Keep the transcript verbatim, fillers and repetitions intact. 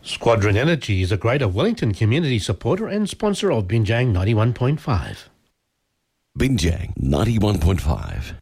Squadron Energy is a Greater Wellington community supporter and sponsor of Binjang ninety-one point five. Binjang ninety-one point five.